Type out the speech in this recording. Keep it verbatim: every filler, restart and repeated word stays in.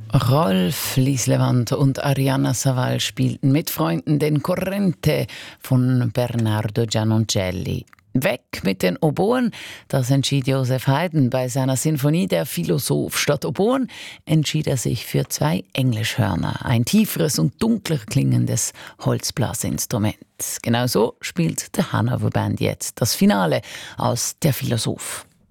Rolf Lieslevand und Arianna Saval spielten mit Freunden den Corrente von Bernardo Giannoncelli. Weg mit den Oboen, das entschied Joseph Haydn bei seiner Sinfonie Der Philosoph. Statt Oboen entschied er sich für zwei Englischhörner, ein tieferes und dunkler klingendes Holzblasinstrument. Genau so spielt der Hanover Band jetzt das Finale aus Der Philosoph.